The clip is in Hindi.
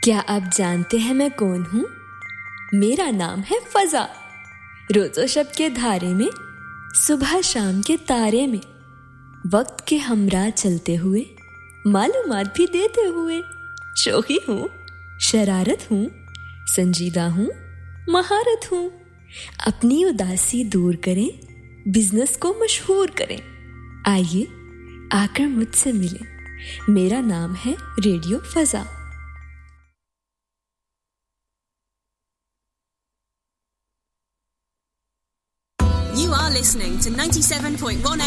क्या आप जानते हैं मैं कौन हूँ? मेरा नाम है फजा। रोज़ो शब के धारे में, सुबह शाम के तारे में, वक्त के हमरा चलते हुए, मालूमात भी देते हुए। शोखी हूँ, शरारत हूँ, संजीदा हूँ, महारत हूँ। अपनी उदासी दूर करें, बिजनेस को मशहूर करें। आइए आकर मुझसे मिलें। मेरा नाम है radio फजा। You are listening to 97.1